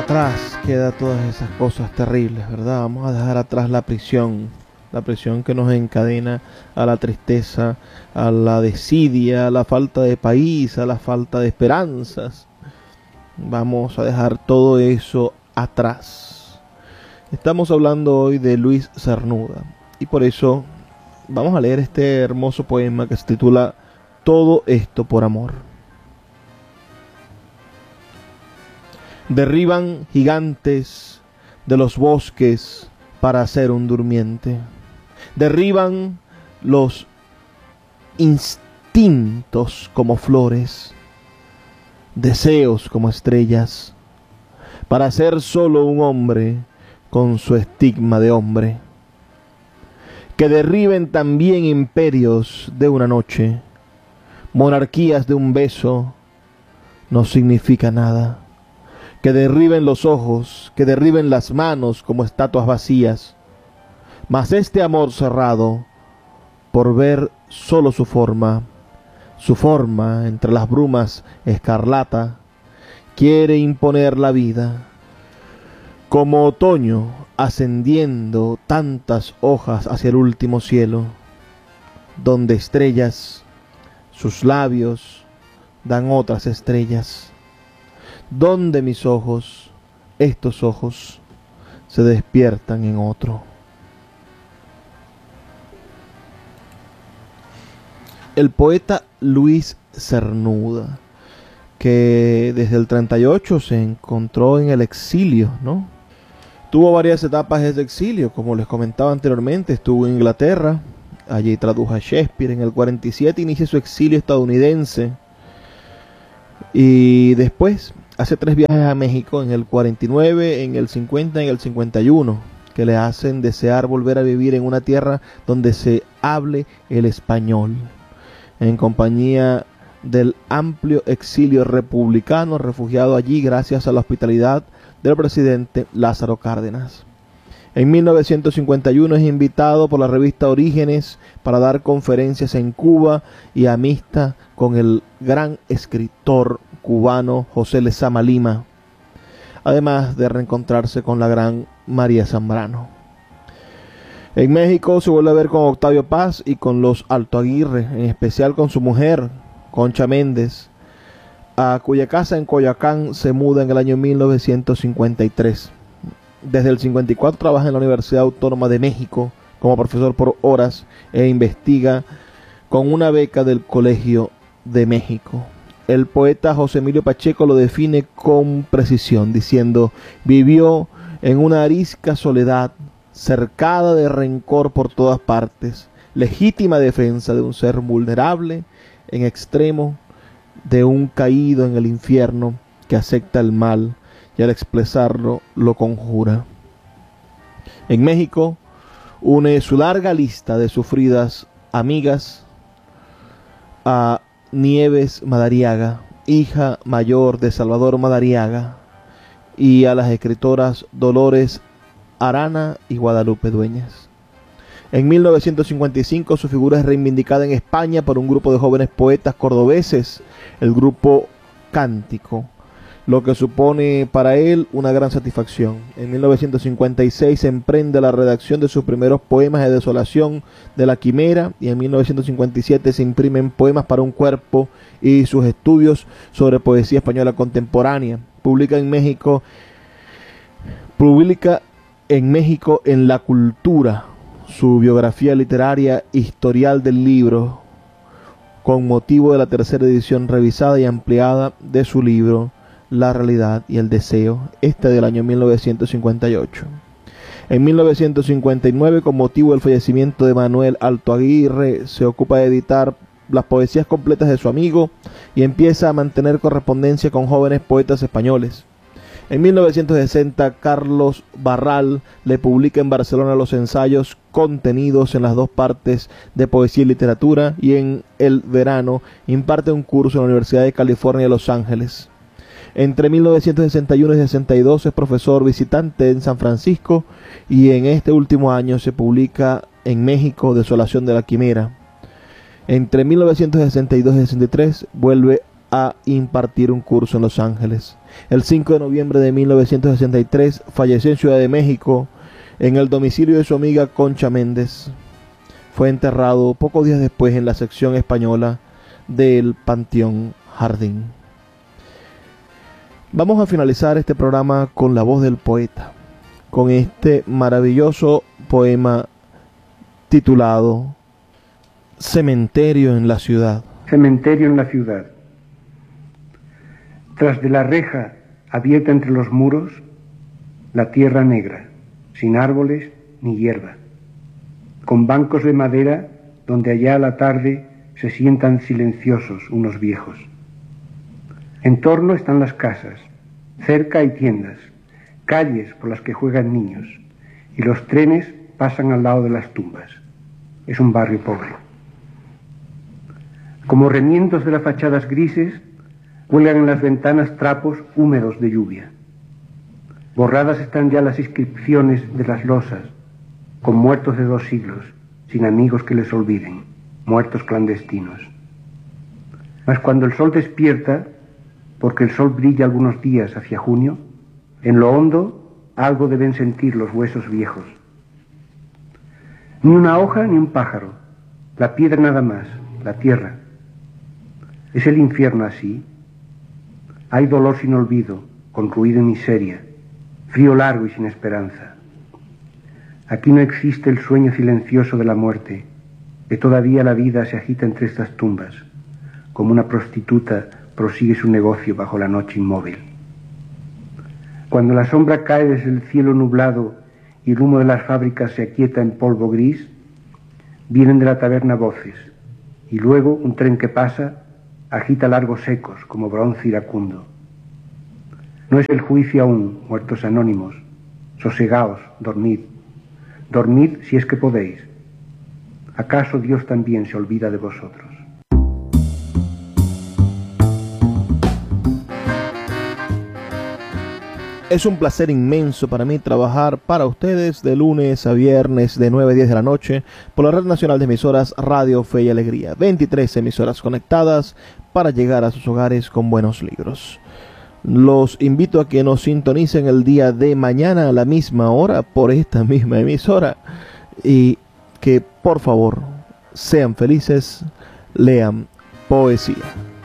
Atrás queda todas esas cosas terribles, ¿verdad? Vamos a dejar atrás la prisión que nos encadena a la tristeza, a la desidia, a la falta de país, a la falta de esperanzas. Vamos a dejar todo eso atrás. Estamos hablando hoy de Luis Cernuda y por eso vamos a leer este hermoso poema que se titula Todo esto por amor. Derriban gigantes de los bosques para hacer un durmiente. Derriban los instintos como flores, deseos como estrellas, para ser solo un hombre con su estigma de hombre. Que derriben también imperios de una noche, monarquías de un beso, no significa nada. Que derriben los ojos, que derriben las manos como estatuas vacías. Mas este amor cerrado, por ver solo su forma entre las brumas escarlata, quiere imponer la vida. Como otoño ascendiendo tantas hojas hacia el último cielo, donde estrellas, sus labios dan otras estrellas. Donde mis ojos, estos ojos, se despiertan en otro. El poeta Luis Cernuda, que desde el 38 se encontró en el exilio, ¿no? Tuvo varias etapas de exilio, como les comentaba anteriormente, estuvo en Inglaterra, allí tradujo a Shakespeare, en el 47 inicia su exilio estadounidense, y después hace 3 viajes a México, en el 49, en el 50 y en el 51, que le hacen desear volver a vivir en una tierra donde se hable el español, en compañía del amplio exilio republicano, refugiado allí gracias a la hospitalidad del presidente Lázaro Cárdenas. En 1951 es invitado por la revista Orígenes para dar conferencias en Cuba y amistad con el gran escritor cubano José Lezama Lima, además de reencontrarse con la gran María Zambrano. En México se vuelve a ver con Octavio Paz y con los Alto Aguirre, en especial con su mujer, Concha Méndez, a cuya casa en Coyoacán se muda en el año 1953. Desde el 54 trabaja en la Universidad Autónoma de México como profesor por horas e investiga con una beca del Colegio de México. El poeta José Emilio Pacheco lo define con precisión, diciendo: vivió en una arisca soledad, cercada de rencor por todas partes, legítima defensa de un ser vulnerable en extremo, de un caído en el infierno que acepta el mal y al expresarlo lo conjura. En México une su larga lista de sufridas amigas a Nieves Madariaga, hija mayor de Salvador Madariaga, y a las escritoras Dolores Arana y Guadalupe Dueñas. En 1955 su figura es reivindicada en España por un grupo de jóvenes poetas cordobeses, el grupo Cántico, lo que supone para él una gran satisfacción. En 1956 emprende la redacción de sus primeros poemas de desolación de La Quimera, y en 1957 se imprimen Poemas para un cuerpo y sus estudios sobre poesía española contemporánea. Publica en México en La Cultura su biografía literaria Historial del Libro, con motivo de la tercera edición revisada y ampliada de su libro La Realidad y el Deseo, del año 1958. En 1959, con motivo del fallecimiento de Manuel Alto Aguirre, se ocupa de editar las poesías completas de su amigo y empieza a mantener correspondencia con jóvenes poetas españoles. En 1960, Carlos Barral le publica en Barcelona los ensayos contenidos en las 2 partes de Poesía y Literatura, y en el verano imparte un curso en la Universidad de California de Los Ángeles. Entre 1961 y 62 es profesor visitante en San Francisco, y en este último año se publica en México Desolación de la Quimera. Entre 1962 y 63 vuelve a impartir un curso en Los Ángeles. El 5 de noviembre de 1963 falleció en Ciudad de México, en el domicilio de su amiga Concha Méndez. Fue enterrado pocos días después en la sección española del Panteón Jardín. Vamos a finalizar este programa con la voz del poeta, con este maravilloso poema titulado Cementerio en la ciudad. Cementerio en la ciudad. Tras de la reja abierta entre los muros, la tierra negra, sin árboles ni hierba, con bancos de madera donde allá a la tarde se sientan silenciosos unos viejos. En torno están las casas, cerca hay tiendas, calles por las que juegan niños, y los trenes pasan al lado de las tumbas. Es un barrio pobre. Como remiendos de las fachadas grises, cuelgan en las ventanas trapos húmedos de lluvia. Borradas están ya las inscripciones de las losas, con muertos de 2 siglos, sin amigos que les olviden, muertos clandestinos. Mas cuando el sol despierta, porque el sol brilla algunos días hacia junio, en lo hondo algo deben sentir los huesos viejos. Ni una hoja ni un pájaro, la piedra nada más, la tierra. ¿Es el infierno así? Hay dolor sin olvido, con ruido y miseria, frío largo y sin esperanza. Aquí no existe el sueño silencioso de la muerte, que todavía la vida se agita entre estas tumbas, como una prostituta prosigue su negocio bajo la noche inmóvil. Cuando la sombra cae desde el cielo nublado y el humo de las fábricas se aquieta en polvo gris, vienen de la taberna voces, y luego un tren que pasa agita largos ecos como bronce iracundo. No es el juicio aún, muertos anónimos. Sosegaos, dormid. Dormid si es que podéis. ¿Acaso Dios también se olvida de vosotros? Es un placer inmenso para mí trabajar para ustedes de lunes a viernes de 9 a 10 de la noche por la Red Nacional de Emisoras Radio Fe y Alegría. 23 emisoras conectadas para llegar a sus hogares con buenos libros. Los invito a que nos sintonicen el día de mañana a la misma hora por esta misma emisora y que por favor sean felices, lean poesía.